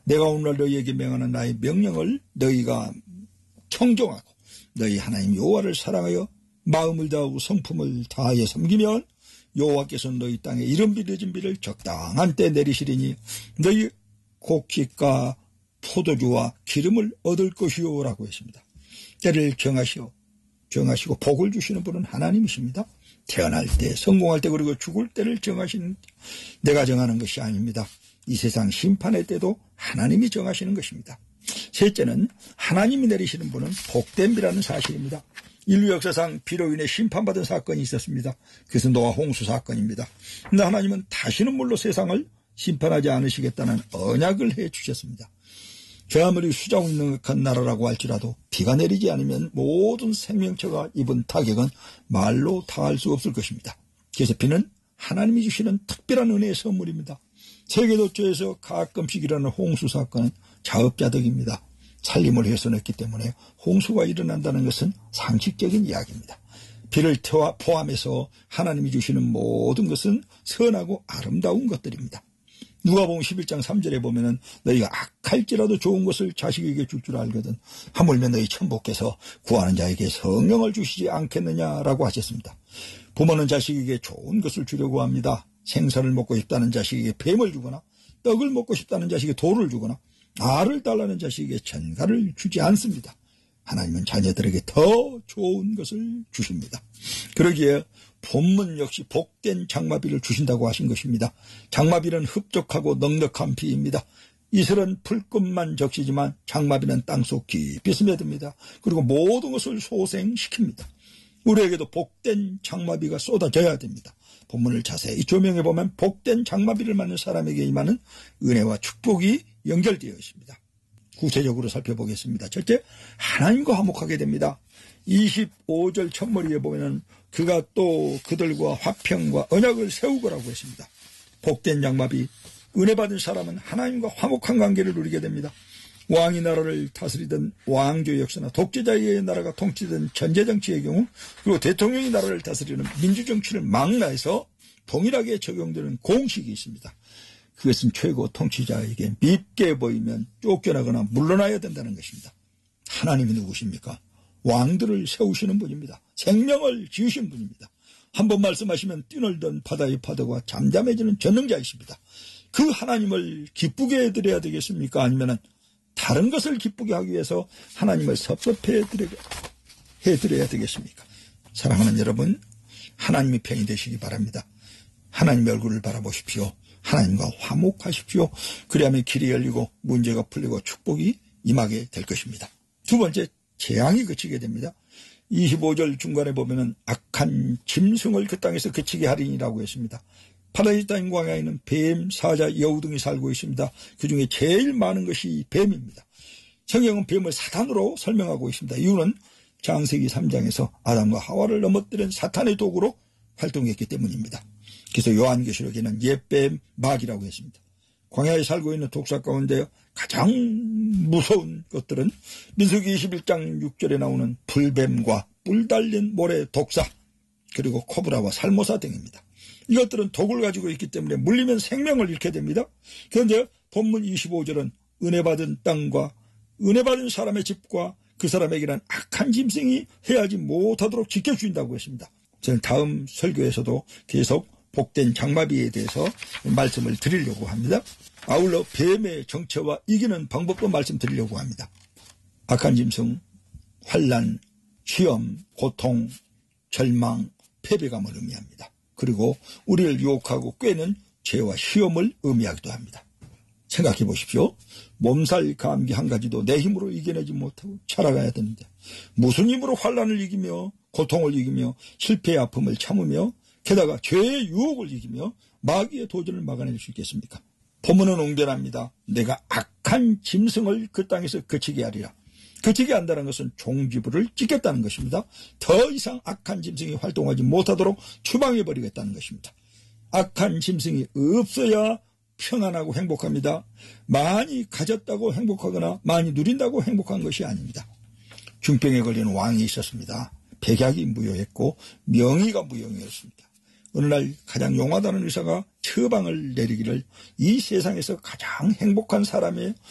내가 오늘 너희에게 명하는 나의 명령을 너희가 청종하고 너희 하나님 여호와를 사랑하여 마음을 다하고 성품을 다하여 섬기면 여호와께서 너희 땅에 이른 비 늦은 비를 적당한 때 내리시리니 너희 곡식과 포도주와 기름을 얻을 것이요라고 했습니다. 때를 정하시고 복을 주시는 분은 하나님이십니다. 태어날 때, 성공할 때, 그리고 죽을 때를 정하시는, 내가 정하는 것이 아닙니다. 이 세상 심판의 때도 하나님이 정하시는 것입니다. 셋째는 하나님이 내리시는 분은 복된 비라는 사실입니다. 인류 역사상 비로 인해 심판받은 사건이 있었습니다. 그것은 노아 홍수 사건입니다. 그런데 하나님은 다시는 물로 세상을 심판하지 않으시겠다는 언약을 해주셨습니다. 그 아무리 수정능력한 나라라고 할지라도 비가 내리지 않으면 모든 생명체가 입은 타격은 말로 다할 수 없을 것입니다. 그래서 비는 하나님이 주시는 특별한 은혜의 선물입니다. 세계도처에서 가끔씩 일어나는 홍수 사건은 자업자득입니다. 살림을 훼손했기 때문에 홍수가 일어난다는 것은 상식적인 이야기입니다. 비를 포함해서 하나님이 주시는 모든 것은 선하고 아름다운 것들입니다. 누가복음 11장 3절에 보면은 너희가 악할지라도 좋은 것을 자식에게 줄 줄 알거든 하물며 너희 천부께서 구하는 자에게 성령을 주시지 않겠느냐라고 하셨습니다. 부모는 자식에게 좋은 것을 주려고 합니다. 생선을 먹고 싶다는 자식에게 뱀을 주거나 떡을 먹고 싶다는 자식에게 돌을 주거나 알을 달라는 자식에게 전갈을 주지 않습니다. 하나님은 자녀들에게 더 좋은 것을 주십니다. 그러기에 본문 역시 복된 장마비를 주신다고 하신 것입니다. 장마비는 흡족하고 넉넉한 비입니다. 이슬은 풀끝만 적시지만 장마비는 땅속 깊이 스며듭니다. 그리고 모든 것을 소생시킵니다. 우리에게도 복된 장마비가 쏟아져야 됩니다. 본문을 자세히 조명해 보면 복된 장마비를 맞는 사람에게 임하는 은혜와 축복이 연결되어 있습니다. 구체적으로 살펴보겠습니다. 첫째, 하나님과 화목하게 됩니다. 25절 첫머리에 보면 그가 또 그들과 화평과 언약을 세우고라고 했습니다. 복된 장마비, 은혜 받은 사람은 하나님과 화목한 관계를 누리게 됩니다. 왕이 나라를 다스리던 왕조 역사나 독재자의 나라가 통치된 전제정치의 경우, 그리고 대통령이 나라를 다스리는 민주정치를 망라해서 동일하게 적용되는 공식이 있습니다. 그것은 최고 통치자에게 밉게 보이면 쫓겨나거나 물러나야 된다는 것입니다. 하나님이 누구십니까? 왕들을 세우시는 분입니다. 생명을 지으신 분입니다. 한번 말씀하시면 뛰놀던 바다의 파도가 잠잠해지는 전능자이십니다. 그 하나님을 기쁘게 해드려야 되겠습니까? 아니면 다른 것을 기쁘게 하기 위해서 하나님을 섭섭해 해드려야 되겠습니까? 사랑하는 여러분, 하나님이 편히 되시기 바랍니다. 하나님의 얼굴을 바라보십시오. 하나님과 화목하십시오. 그리하면 길이 열리고 문제가 풀리고 축복이 임하게 될 것입니다. 두 번째, 재앙이 그치게 됩니다. 25절 중간에 보면은 악한 짐승을 그 땅에서 그치게 하리니라고 했습니다. 파라다이스 땅 광야에는 뱀, 사자, 여우 등이 살고 있습니다. 그중에 제일 많은 것이 뱀입니다. 성경은 뱀을 사탄으로 설명하고 있습니다. 이유는 창세기 3장에서 아담과 하와를 넘어뜨린 사탄의 도구로 활동했기 때문입니다. 그래서 요한계시록에는 옛뱀, 마귀라고 했습니다. 광야에 살고 있는 독사 가운데 가장 무서운 것들은 민수기 21장 6절에 나오는 불뱀과 뿔 달린 모래 독사, 그리고 코브라와 살모사 등입니다. 이것들은 독을 가지고 있기 때문에 물리면 생명을 잃게 됩니다. 그런데 본문 25절은 은혜 받은 땅과 은혜 받은 사람의 집과 그 사람에게는 악한 짐승이 해하지 못하도록 지켜주신다고 했습니다. 저는 다음 설교에서도 계속 복된 장마비에 대해서 말씀을 드리려고 합니다. 아울러 뱀의 정체와 이기는 방법도 말씀드리려고 합니다. 악한 짐승, 환난, 시험, 고통, 절망, 패배감을 의미합니다. 그리고 우리를 유혹하고 꾀는 죄와 시험을 의미하기도 합니다. 생각해 보십시오. 몸살, 감기 한 가지도 내 힘으로 이겨내지 못하고 살아가야 되는데 무슨 힘으로 환난을 이기며 고통을 이기며 실패의 아픔을 참으며 게다가 죄의 유혹을 이기며 마귀의 도전을 막아낼 수 있겠습니까? 본문은 웅변합니다. 내가 악한 짐승을 그 땅에서 그치게 하리라. 그치게 한다는 것은 종지부를 찍겠다는 것입니다. 더 이상 악한 짐승이 활동하지 못하도록 추방해버리겠다는 것입니다. 악한 짐승이 없어야 평안하고 행복합니다. 많이 가졌다고 행복하거나 많이 누린다고 행복한 것이 아닙니다. 중병에 걸린 왕이 있었습니다. 백약이 무효했고 명의가 무용이었습니다. 어느 날 가장 용하다는 의사가 처방을 내리기를 이 세상에서 가장 행복한 사람의